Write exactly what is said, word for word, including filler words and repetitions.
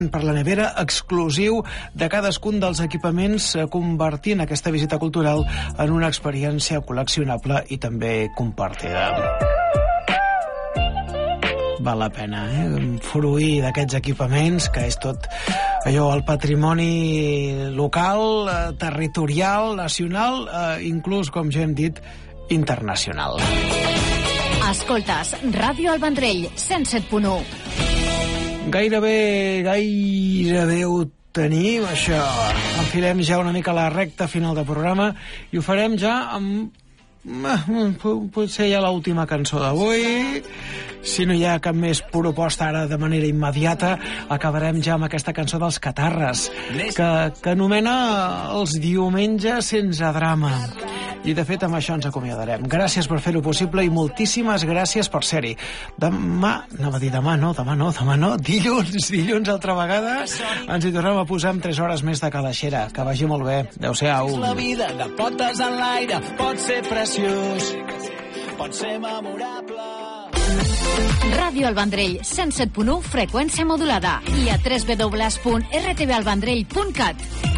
per la nevera, exclusiu de cadascun dels equipaments, convertint aquesta visita cultural en una experiència col·leccionable i també compartida. Val la pena, eh? Fruir d'aquests equipaments, que és tot allò, el patrimoni local, eh, territorial, nacional, eh, inclús, com ja hem dit, internacional. Escoltes Ràdio El Vendrell, cent set punt u. Gairebé, gairebé ho tenim, això. Enfilem ja una mica la recta final del programa i ho farem ja amb... potser ja l'última cançó d'avui. Si no hi ha cap més proposta ara de manera immediata, acabarem ja amb aquesta cançó dels Catarres, que, que anomena Els diumenges sense drama. I de fet amb això ens acomiadarem. Gràcies per fer-ho possible i moltíssimes gràcies per ser-hi. Demà, anava a dir demà, no, demà no, demà no, dilluns, dilluns altra vegada, ens hi tornem a posar amb tres hores més de calaixera. Que vagi molt bé. Adéu-siau. La vida de potes en l'aire pot ser preciós, pot ser memorable. Ràdio El Vendrell, cent set punt u, freqüència modulada, i a w w w punt r t v el vendrell punt cat.